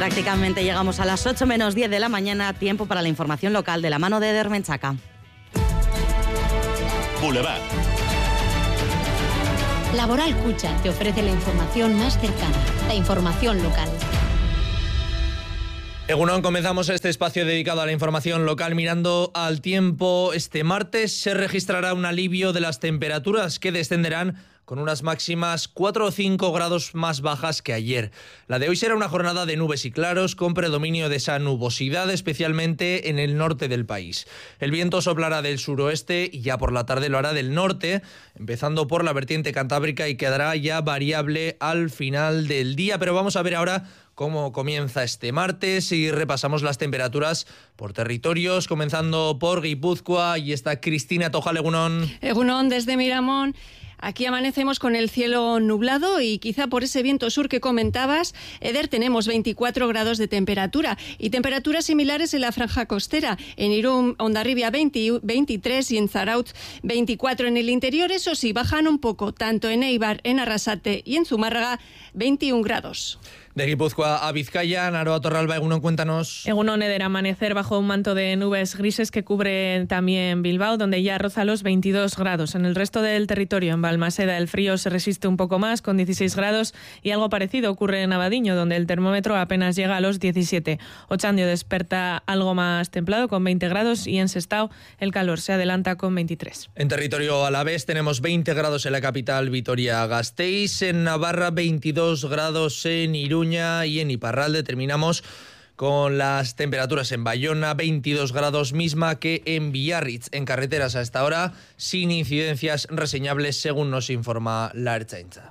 Prácticamente llegamos a las 8 menos 10 de la mañana, tiempo para la información local de la mano de Eder Menchaca. Boulevard. Laboral Cucha te ofrece la información más cercana, la información local. Egunon, comenzamos este espacio dedicado a la información local mirando al tiempo. Este martes se registrará un alivio de las temperaturas que descenderán con unas máximas 4 o 5 grados más bajas que ayer. La de hoy será una jornada de nubes y claros con predominio de esa nubosidad, especialmente en el norte del país. El viento soplará del suroeste y ya por la tarde lo hará del norte, empezando por la vertiente cantábrica y quedará ya variable al final del día. Pero vamos a ver ahora cómo comienza este martes y repasamos las temperaturas por territorios, comenzando por Guipúzcoa. Y está Cristina Tojal, egunon. Egunon, desde Miramón. Aquí amanecemos con el cielo nublado y quizá por ese viento sur que comentabas, Eder, tenemos 24 grados de temperatura y temperaturas similares en la franja costera. En Irún, Hondarribia 23 y en Zarautz 24. En el interior, eso sí, bajan un poco, tanto en Eibar, en Arrasate y en Zumárraga, 21 grados. De Guipúzcoa a Vizcaya, Naroa Torralba, egunon, cuéntanos. Egunon, Eder, amanecer bajo un manto de nubes grises que cubre también Bilbao, donde ya roza los 22 grados. En el resto del territorio, en Balmaseda, el frío se resiste un poco más, con 16 grados, y algo parecido ocurre en Abadiño, donde el termómetro apenas llega a los 17. Ochandio desperta algo más templado, con 20 grados, y en Sestao el calor se adelanta con 23. En territorio alavés tenemos 20 grados en la capital Vitoria-Gasteiz, en Navarra 22 grados en Irún y en Iparralde. Terminamos con las temperaturas en Bayona, 22 grados, misma que en Biarritz. En carreteras a esta hora, sin incidencias reseñables, según nos informa la Ertzaintza.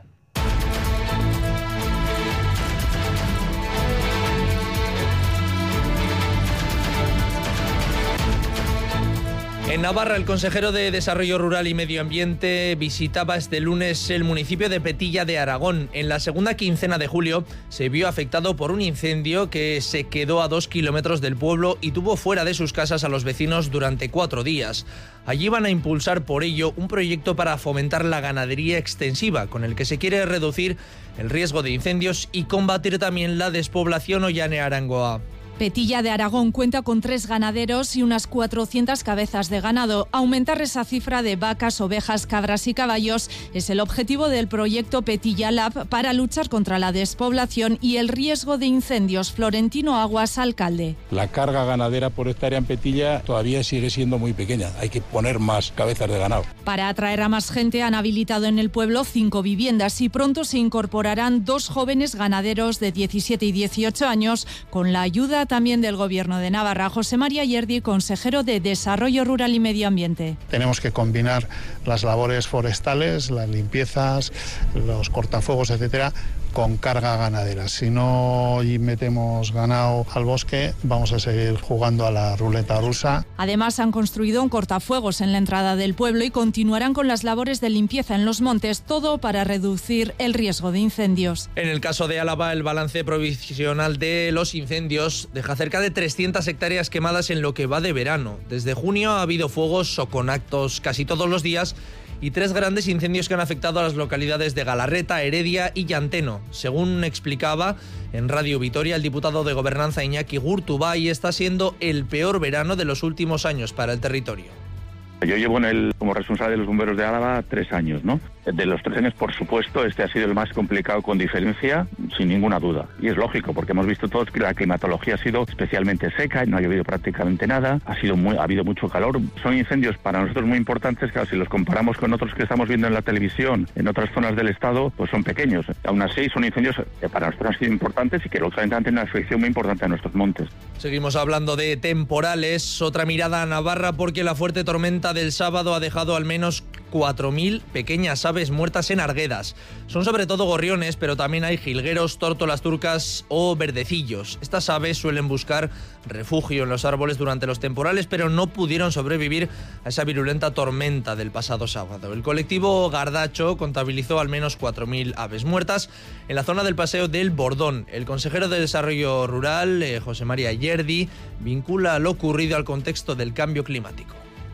En Navarra, el consejero de Desarrollo Rural y Medio Ambiente visitaba este lunes el municipio de Petilla de Aragón. En la segunda quincena de julio se vio afectado por un incendio que se quedó a 2 kilómetros del pueblo y tuvo fuera de sus casas a los vecinos durante 4 días. Allí van a impulsar por ello un proyecto para fomentar la ganadería extensiva, con el que se quiere reducir el riesgo de incendios y combatir también la despoblación Ollane-Arangoa. Petilla de Aragón cuenta con 3 ganaderos y unas 400 cabezas de ganado. Aumentar esa cifra de vacas, ovejas, cabras y caballos es el objetivo del proyecto Petilla Lab para luchar contra la despoblación y el riesgo de incendios. Florentino Aguas, alcalde. La carga ganadera por hectárea en Petilla todavía sigue siendo muy pequeña. Hay que poner más cabezas de ganado. Para atraer a más gente han habilitado en el pueblo 5 viviendas y pronto se incorporarán 2 jóvenes ganaderos de 17 y 18 años con la ayuda también del Gobierno de Navarra. José María Yerdi, consejero de Desarrollo Rural y Medio Ambiente. Tenemos que combinar las labores forestales, las limpiezas, los cortafuegos, etcétera, con carga ganadera. Si no metemos ganado al bosque, vamos a seguir jugando a la ruleta rusa. Además, han construido un cortafuegos en la entrada del pueblo y continuarán con las labores de limpieza en los montes, todo para reducir el riesgo de incendios. En el caso de Álava, el balance provisional de los incendios deja cerca de 300 hectáreas quemadas en lo que va de verano. Desde junio ha habido fuegos o con actos casi todos los días y 3 grandes incendios que han afectado a las localidades de Galarreta, Heredia y Llanteno. Según explicaba en Radio Vitoria el diputado de Gobernanza Iñaki Gurtubay, está siendo el peor verano de los últimos años para el territorio. Yo llevo como responsable de los bomberos de Álava 3 años, ¿no? De los 3 años, por supuesto, este ha sido el más complicado con diferencia, sin ninguna duda. Y es lógico, porque hemos visto todos que la climatología ha sido especialmente seca, no ha llovido prácticamente nada, ha habido mucho calor. Son incendios para nosotros muy importantes, claro, si los comparamos con otros que estamos viendo en la televisión, en otras zonas del estado, pues son pequeños. Aún así, son incendios que para nosotros han sido importantes y que lógicamente han tenido una afección muy importante a nuestros montes. Seguimos hablando de temporales, otra mirada a Navarra, porque la fuerte tormenta del sábado ha dejado al menos 4.000 pequeñas aves muertas en Arguedas. Son sobre todo gorriones, pero también hay jilgueros, tórtolas turcas o verdecillos. Estas aves suelen buscar refugio en los árboles durante los temporales, pero no pudieron sobrevivir a esa virulenta tormenta del pasado sábado. El colectivo Gardacho contabilizó al menos 4.000 aves muertas en la zona del Paseo del Bordón. El consejero de Desarrollo Rural, José María Yerdi, vincula lo ocurrido al contexto del cambio climático.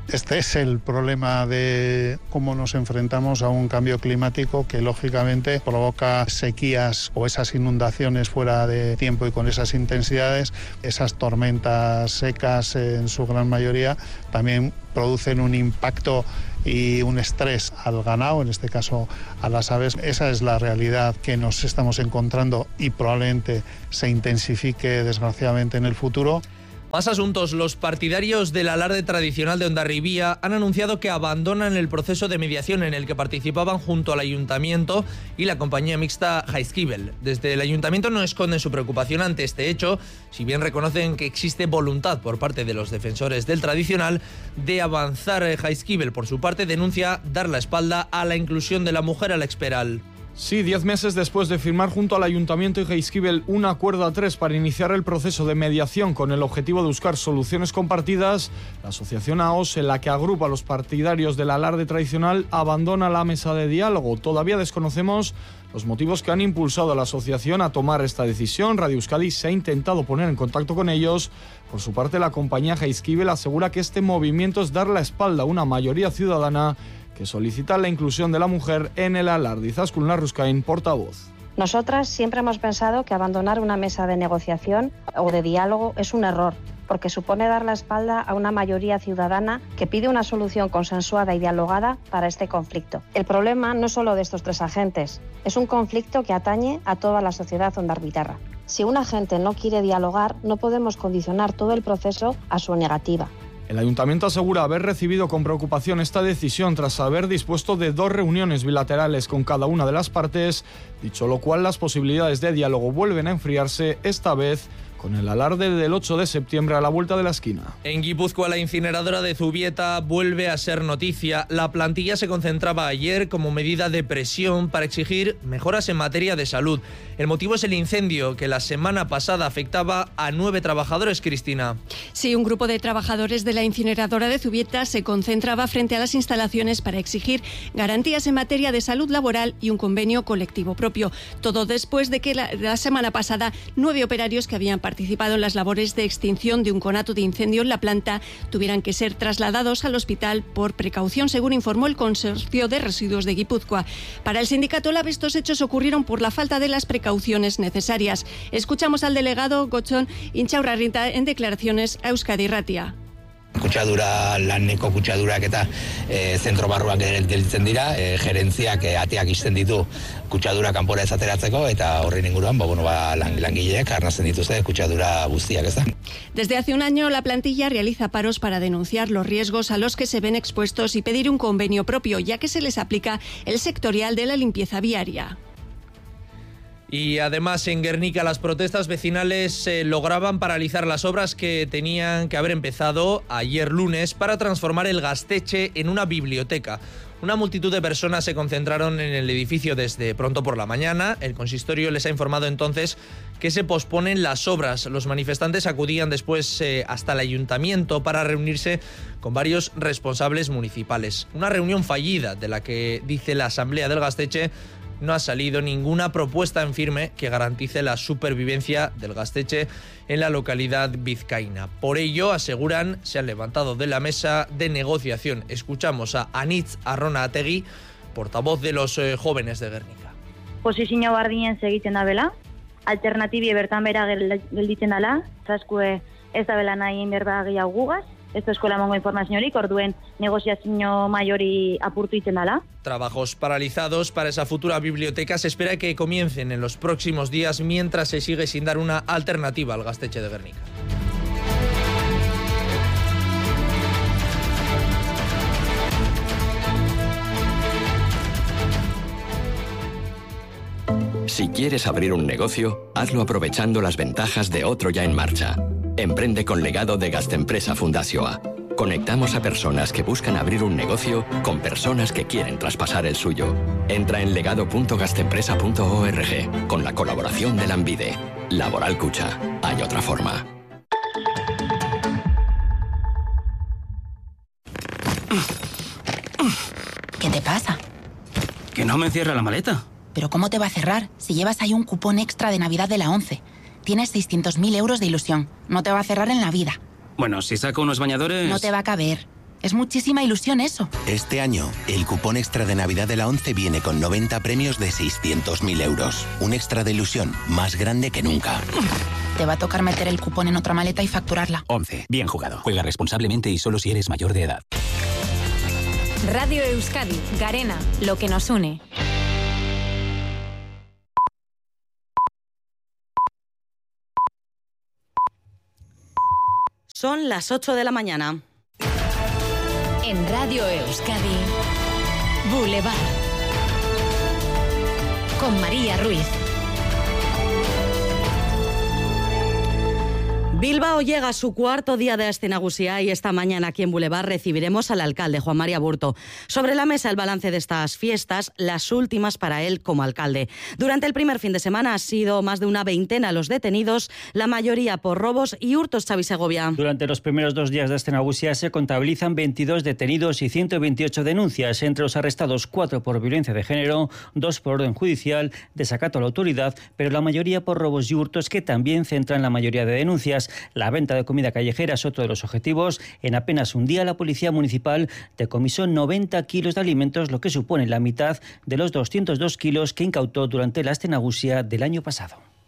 Este es el problema de cómo nos enfrentamos a un cambio climático que lógicamente provoca sequías o esas inundaciones fuera de tiempo y con esas intensidades. Esas tormentas secas en su gran mayoría también producen un impacto y un estrés al ganado, en este caso a las aves. Esa es la realidad que nos estamos encontrando y probablemente se intensifique desgraciadamente en el futuro. Más asuntos. Los partidarios del alarde tradicional de Hondarribia han anunciado que abandonan el proceso de mediación en el que participaban junto al Ayuntamiento y la compañía mixta Jaizkibel. Desde el Ayuntamiento no esconden su preocupación ante este hecho, si bien reconocen que existe voluntad por parte de los defensores del tradicional de avanzar. Jaizkibel, por su parte, denuncia dar la espalda a la inclusión de la mujer al Experal. Sí, 10 meses después de firmar junto al Ayuntamiento y Jaizkibel un acuerdo a 3 para iniciar el proceso de mediación con el objetivo de buscar soluciones compartidas, la asociación AOS, en la que agrupa a los partidarios del alarde tradicional, abandona la mesa de diálogo. Todavía desconocemos los motivos que han impulsado a la asociación a tomar esta decisión. Radio Euskadi se ha intentado poner en contacto con ellos. Por su parte, la compañía Jaizkibel asegura que este movimiento es dar la espalda a una mayoría ciudadana que solicita la inclusión de la mujer en el alarde. Izaskun Larruskain, portavoz. Nosotras siempre hemos pensado que abandonar una mesa de negociación o de diálogo es un error, porque supone dar la espalda a una mayoría ciudadana que pide una solución consensuada y dialogada para este conflicto. El problema no es solo de estos 3 agentes, es un conflicto que atañe a toda la sociedad hondarribiarra. Si un agente no quiere dialogar, no podemos condicionar todo el proceso a su negativa. El Ayuntamiento asegura haber recibido con preocupación esta decisión tras haber dispuesto de 2 reuniones bilaterales con cada una de las partes, dicho lo cual las posibilidades de diálogo vuelven a enfriarse, esta vez con el alarde del 8 de septiembre a la vuelta de la esquina. En Guipúzcoa, la incineradora de Zubieta vuelve a ser noticia. La plantilla se concentraba ayer como medida de presión para exigir mejoras en materia de salud. El motivo es el incendio que la semana pasada afectaba a 9 trabajadores, Cristina. Sí, un grupo de trabajadores de la incineradora de Zubieta se concentraba frente a las instalaciones para exigir garantías en materia de salud laboral y un convenio colectivo propio. Todo después de que la semana pasada 9 operarios que habían participado en las labores de extinción de un conato de incendio en la planta tuvieran que ser trasladados al hospital por precaución, según informó el Consorcio de Residuos de Guipúzcoa. Para el sindicato LAB, estos hechos ocurrieron por la falta de las precauciones necesarias. Escuchamos al delegado Gotzon Intxaurrarrinta en declaraciones a Euskadi Irratia. Kutsadura, laneko kutsadurak eta zentro barruak gelditzen dira, gerentziak ateak ixten ditu kutsadura kanpora ez ateratzeko eta horren inguruan langileek arnasten dituzte kutsadura guztiak, ez da. Desde hace un año la plantilla realiza paros para denunciar los riesgos a los que se ven expuestos y pedir un convenio propio, ya que se les aplica el sectorial de la limpieza viaria. Y además en Guernica las protestas vecinales lograban paralizar las obras que tenían que haber empezado ayer lunes para transformar el Gaztetxe en una biblioteca. Una multitud de personas se concentraron en el edificio desde pronto por la mañana. El consistorio les ha informado entonces que se posponen las obras. Los manifestantes acudían después hasta el ayuntamiento para reunirse con varios responsables municipales. Una reunión fallida de la que, dice la Asamblea del Gaztetxe, no ha salido ninguna propuesta en firme que garantice la supervivencia del Gaztetxe en la localidad vizcaína. Por ello, aseguran, se han levantado de la mesa de negociación. Escuchamos a Anitz Arrona-Ategui, portavoz de los jóvenes de Guernica. Posizio bardinen segiten dabela, alternatibie bertan bera gelditzen dela, zaskue ez dabela nahi berba gehiago gugaz, ez da eskola mongo informaziorik, orduen negoziazio maiori apurtu iten dela. Trabajos paralizados para esa futura biblioteca se espera que comiencen en los próximos días mientras se sigue sin dar una alternativa al Gaztetxe de Guernica. Si quieres abrir un negocio, hazlo aprovechando las ventajas de otro ya en marcha. Emprende con legado de Gaztempresa Fundazioa. Conectamos a personas que buscan abrir un negocio con personas que quieren traspasar el suyo. Entra en legado.gaztempresa.org con la colaboración de Lanbide. Laboral Kutxa. Hay otra forma. ¿Qué te pasa? Que no me cierra la maleta. ¿Pero cómo te va a cerrar si llevas ahí un cupón extra de Navidad de la 11? Tienes 600.000 euros de ilusión. No te va a cerrar en la vida. Bueno, si saco unos bañadores... No te va a caber. Es muchísima ilusión eso. Este año, el cupón extra de Navidad de la ONCE viene con 90 premios de 600.000 euros. Un extra de ilusión más grande que nunca. Te va a tocar meter el cupón en otra maleta y facturarla. 11. Bien jugado. Juega responsablemente y solo si eres mayor de edad. Radio Euskadi, Garena, lo que nos une. Son las 8 de la mañana. En Radio Euskadi, Boulevard. Con María Ruiz. Bilbao llega a su cuarto día de Aste Nagusia y esta mañana aquí en Boulevard recibiremos al alcalde Juan María Burto. Sobre la mesa el balance de estas fiestas, las últimas para él como alcalde. Durante el primer fin de semana ha sido más de una veintena los detenidos, la mayoría por robos y hurtos. Xavi Segovia. Durante los primeros 2 días de Aste Nagusia se contabilizan 22 detenidos y 128 denuncias. Entre los arrestados, 4 por violencia de género, 2 por orden judicial, desacato a la autoridad, pero la mayoría por robos y hurtos, que también centran la mayoría de denuncias. La venta de comida callejera es otro de los objetivos. En apenas un día la Policía Municipal decomisó 90 kilos de alimentos, lo que supone la mitad de los 202 kilos que incautó durante la Aste Nagusia del año pasado.